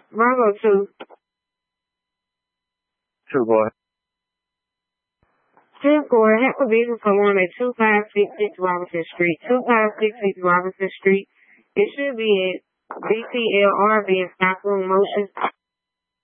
Bravo 2. 2, go ahead. 2, go ahead. Have a vehicle come on at 2566 Robinson Street. 2566 Robinson Street. It should be at BTL RV in Stockroom Motion.